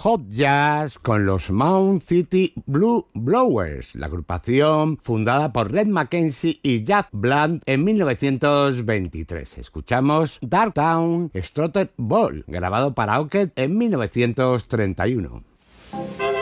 Hot Jazz con los Mount City Blue Blowers, la agrupación fundada por Red Mackenzie y Jack Blunt en 1923. Escuchamos Dark Town Strutted Ball, grabado para Orchid en 1931.